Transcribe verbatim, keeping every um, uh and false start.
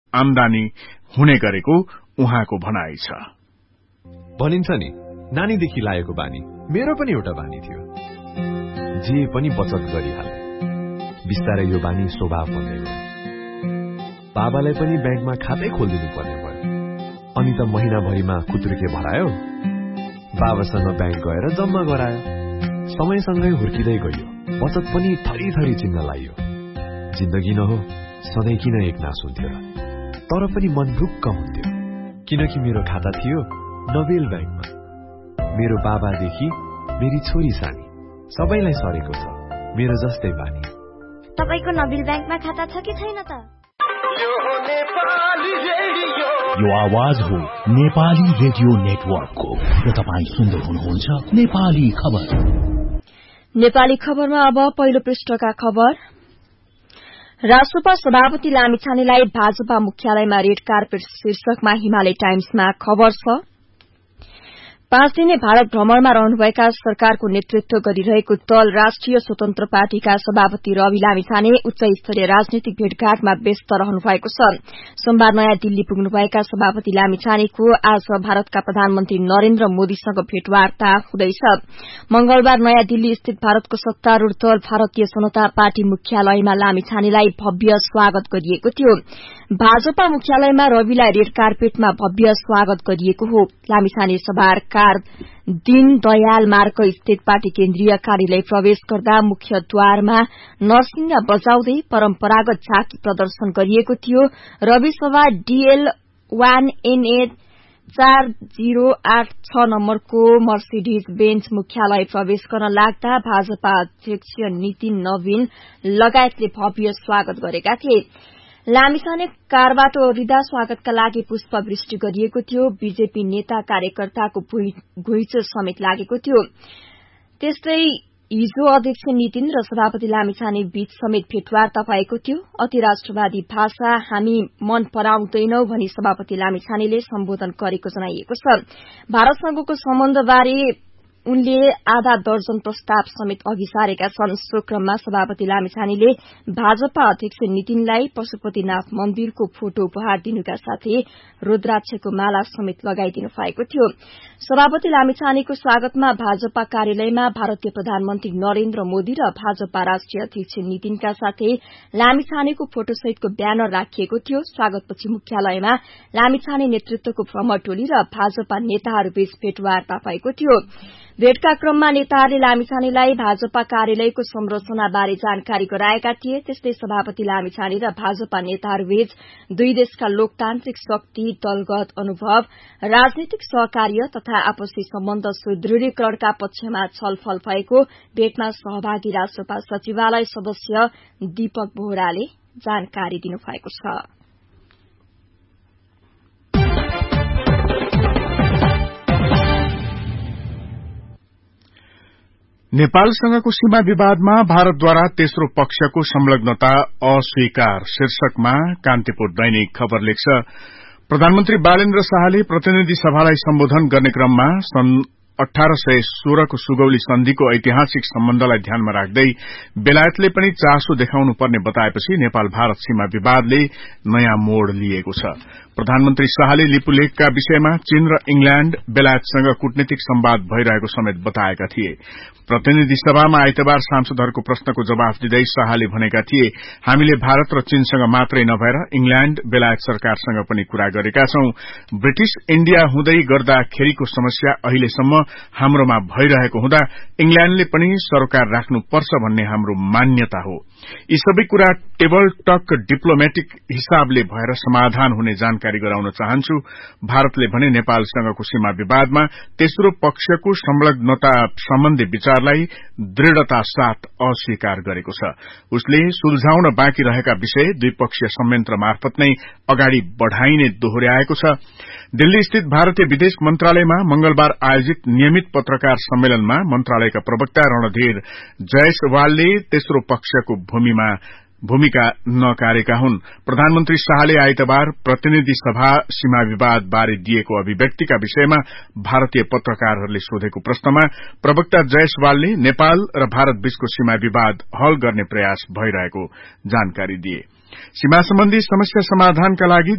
आमदानी हुने गरेको उहाँको भनाइ छ। भनिन्छ नि, नानीदेखि लागेको बानी मेरो पनि एउटा बानी थियो। जे पनि बचत गरिहाले। बिस्तारै यो बानी स्वभाव बन्दै गयो। बाबालाई पनि ब्याङ्कमा खातै खोलिदिनु पर्ने भयो। अनि त महिनाभरिमा कुत्रुके भरायो, बाबासँग ब्याङ्क गएर जम्मा गरायो। समयसँगै हुर्किँदै गयो, बचत पनि थरी थरी चिन्न लाग्यो। जिन्दगी न हो, सधैँ किन एक नास हुन्थ्यो र? तर पनि मन ढुक्क हुन्थ्यो, किनकि मेरो खाता थियो नोबेल ब्याङ्कमा। मेरो बाबादेखि मेरी छोरी सानी सबैलाई सरेको छ मेरो जस्तै बानी। तपाईको नोबेल ब्याङ्कमा खाता छ कि छैन त? यो आवाज हो नेपाली रेडियो नेटवर्कको र तपाईँ सुन्दै हुनुहुन्छ नेपाली खबर। नेपाली खबरमा अब पहिलो पृष्ठका खबर। राष्ट्रपा सभापति लामिछानेलाई भाजपा मुख्यालयमा रेड कार्पेट शीर्षकमा हिमालय टाइम्समा खबर छ। पाँच दिने भारत भ्रमणमा रहनुभएका सरकारको नेतृत्व गरिरहेको दल राष्ट्रिय स्वतन्त्र पार्टीका सभापति रवि लामिछाने उच्च स्तरीय राजनीतिक भेटघाटमा व्यस्त रहनु भएको छ। सोमबार नयाँ दिल्ली पुग्नुभएका सभापति लामिछानेको आज भारतका प्रधानमन्त्री नरेन्द्र मोदीसँग भेटवार्ता हुँदैछ। मंगलबार नयाँ दिल्ली स्थित भारतको सत्तारूढ़ दल भारतीय जनता पार्टी मुख्यालयमा लामिछानेलाई भव्य स्वागत गरिएको थियो। भाजपा मुख्यालयमा रविलाई रेड कार्पेटमा भव्य स्वागत गरिएको हो। लामिछाने सभाकार दीन दयाल मार्ग स्थित पार्टी केन्द्रीय कार्यालय प्रवेश गर्दा मुख्य द्वारमा नरसिंह बजाउँदै परम्परागत झाँकी प्रदर्शन गरिएको थियो। रवि सभा डीएल वान एनए चार जीरो आठ छ नम्बरको मर्सिडीज बेन्च मुख्यालय प्रवेश गर्न लाग्दा भाजपा अध्यक्ष नितिन नवीन लगायतले भव्य स्वागत गरेका थिए। लामिछाने कारबाट ओर्लिँदा स्वागतका लागि पुष्पवृष्टि गरिएको थियो। बीजेपी नेता कार्यकर्ताको घुइँचो समेत लागेको थियो। त्यस्तै हिजो अध्यक्ष नितिन र सभापति लामिछाने बीच समेत भेटवार्ता भएको थियो। अति राष्ट्रवादी भाषा हामी मन पराउँदैनौ भनी सभापति लामिछानेले सम्बोधन गरेको जनाइएको छ। भारतसँगको सम्बन्धबारे उनले आधा दर्जन प्रस्ताव समेत अघि सारेका छन्। सो क्रममा सभापति लामिछानेले भाजपा अध्यक्ष नितिनलाई पशुपतिनाथ मन्दिरको फोटो उपहार दिनुका साथै रुद्राक्षको माला समेत लगाइदिनु भएको थियो। सभापति लामिछानेको स्वागतमा भाजपा कार्यालयमा भारतीय प्रधानमन्त्री नरेन्द्र मोदी र भाजपा राष्ट्रिय अध्यक्ष नितिनका साथै लामिछानेको फोटोसहितको ब्यानर राखिएको थियो। स्वागतपछि मुख्यालयमा लामिछाने नेतृत्वको भ्रमण टोली र भाजपा नेताहरूबीच भेटवार्ता भएको थियो। भेटका क्रममा नेताहरूले लामिछानेलाई भाजपा कार्यालयको संरचनाबारे जानकारी गराएका थिए। त्यस्तै सभापति लामिछाने र भाजपा नेताहरूबीच दुई देशका लोकतान्त्रिक शक्ति, दलगत अनुभव, राजनीतिक सहकार्य तथा आपसी सम्बन्ध सुदृढीकरणका पक्षमा छलफल भएको भेटमा सहभागी राष्ट्रपा सचिवालय सदस्य दीपक बोहराले जानकारी दिनुभएको छ। नेपालसँगको सीमा विवादमा भारतद्वारा तेस्रो पक्षको संलग्नता अस्वीकार शीर्षकमा कान्तिपुर दैनिक खबर लेख्छ। प्रधानमन्त्री बालेन्द्र शाहले प्रतिनिधि सभालाई सम्बोधन गर्ने क्रममा सन् अठारह सय सोह्रको सुगौली सन्धिको ऐतिहासिक सम्बन्धलाई ध्यानमा राख्दै बेलायतले पनि चासो देखाउनु पर्ने बताएपछि नेपाल भारत सीमा विवादले नयाँ मोड़ लिएको छ। प्रधानमन्त्री शाहले लिपुलेखका विषयमा चीन र इंग्ल्याण्ड बेलायतसँग कूटनीतिक संवाद भइरहेको समेत बताएका थिए। प्रतिनिधि सभामा आइतबार सांसदहरूको प्रश्नको जवाफ दिँदै शाहले भनेका थिए, हामीले भारत र चीनसँग मात्रै नभएर इंग्ल्याण्ड बेलायत सरकारसँग पनि कुरा गरेका छौं। ब्रिटिश इण्डिया हुँदै गर्दाखेरिको समस्या अहिलेसम्म हाम्रोमा भइरहेको हुँदा इंग्ल्याण्डले पनि सरोकार राख्नुपर्छ भन्ने हाम्रो मान्यता हो। यी सबै कुरा टेबल टक डिप्लोमेटिक हिसाबले भएर समाधान हुने जानकारी गराउन चाहन्छु। भारतले भने नेपालसँगको सीमा विवादमा तेस्रो पक्षको संलग्नता सम्बन्धी विचारलाई दृढ़ता साथ अस्वीकार गरेको छ। उसले सुल्झाउन बाँकी रहेका विषय द्विपक्षीय संयन्त्र मार्फत नै अगाडि बढ़ाइने दोहोर्याएको छ। दिल्ली स्थित भारतीय विदेश मन्त्रालयमा मंगलबार आयोजित नियमित पत्रकार सम्मेलनमा मन्त्रालयका प्रवक्ता रणधीर जयसवालले तेस्रो पक्षको भूमिमा भूमिका नकारेका हुन्। प्रधानमन्त्री शाहले आइतबार प्रतिनिधि सभा सीमा विवाद बारे दिएको अभिव्यक्तिका विषयमा भारतीय पत्रकारहरूले सोधेको प्रश्नमा प्रवक्ता जयसवालले नेपाल र भारत बीचको सीमा विवाद हल गर्ने प्रयास भइरहेको जानकारी दिए। सीमा सम्बन्धी समस्या समाधानका लागि